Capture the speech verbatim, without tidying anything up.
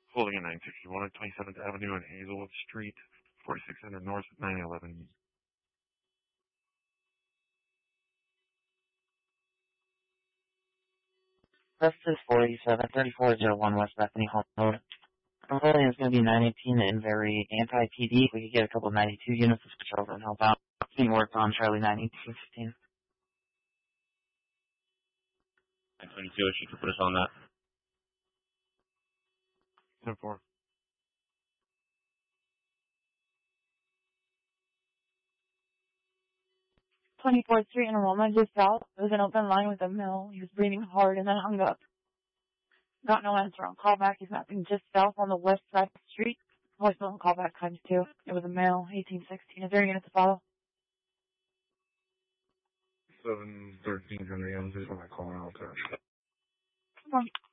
Holding a nine sixty-one at twenty-seventh Avenue and Hazelwood Street, forty-six hundred North, nine eleven. This is forty-seven thirty-four oh one West Bethany Hall Road. I'm holding is going to be nine eighteen and very anti-P D. We could get a couple ninety-two units to switch over and help out. It's being worked on Charlie nine eighteen fifteen. nine twenty-two, if you could put us on that. ten four. twenty-fourth Street enrollment just out. It was an open line with a mill. He was breathing hard and then hung up. Got no answer on callback. He's mapping just south on the west side of the street. Voicemail and callback times two. It was a male, eighteen sixteen. Is there a unit to follow? seven thirteen Henry M. Just want to call out there. Come on.